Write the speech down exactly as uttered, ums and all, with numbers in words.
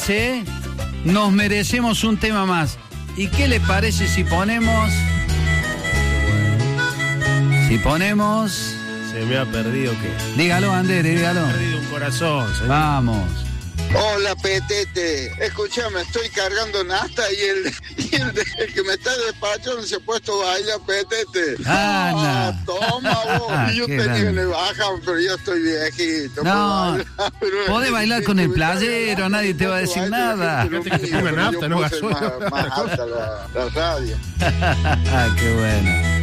Sí, nos merecemos un tema más. ¿Y qué le parece si ponemos? Si ponemos... Se me ha perdido qué. Dígalo, Andrés, dígalo. Me ha perdido un corazón, señor. Vamos. Hola, Petete. Escúchame, estoy cargando nafta y el, y el, de- el que me está despachando se ha puesto a bailar, Petete. Ah, no. Toma vos. Y yo Qué tenía que grande. le bajan, pero yo estoy viejito. No, puedo bailar, pero- podés bailar con el playero, nadie te va a decir nada. Fíjate que te ponga nafta, no gasoil. Más, más alta la, la radio. Qué bueno.